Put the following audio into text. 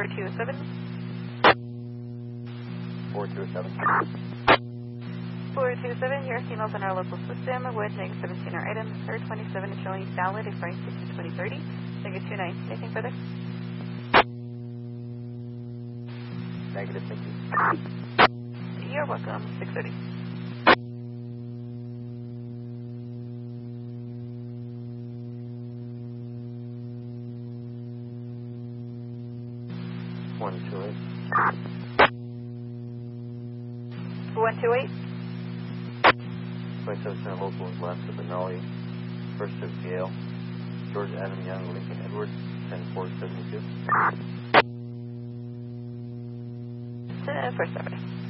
427. 427. 427, your emails on our local system with negative 17 are items. Her 27 is showing valid, expiring 6/20/30. Negative 29. Anything further? Negative, thank you. You're welcome. 6:30. One, two, eight. 128. 27 Center local is left of Benelli. First of Gale. George Adam Young, Lincoln Edwards, 10472. 470.